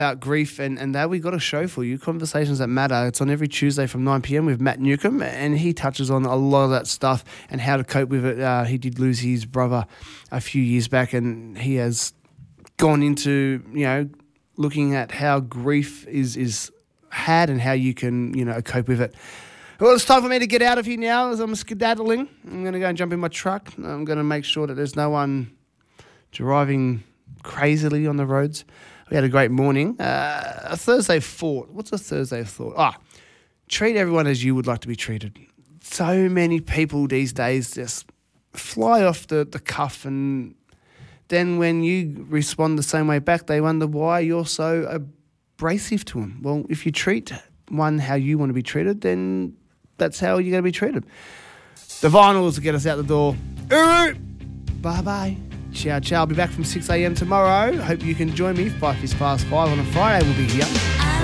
about grief, and that we got a show for you, Conversations That Matter. It's on every Tuesday from 9 p.m. with Matt Newcomb, and he touches on a lot of that stuff and how to cope with it. He did lose his brother a few years back, and he has gone into, looking at how grief is had and how you can, cope with it. Well, it's time for me to get out of here now as I'm skedaddling. I'm going to go and jump in my truck. I'm going to make sure that there's no one driving crazily on the roads. We had a great morning. A Thursday thought. What's a Thursday thought? Treat everyone as you would like to be treated. So many people these days just fly off the cuff, and then when you respond the same way back, they wonder why you're so abrasive to them. Well, if you treat one how you want to be treated, then that's how you're going to be treated. The vinyls will get us out the door. Uru! Bye-bye. Ciao, ciao. I'll be back from 6 a.m. tomorrow. Hope you can join me. 5 is past 5 on a Friday. We'll be here.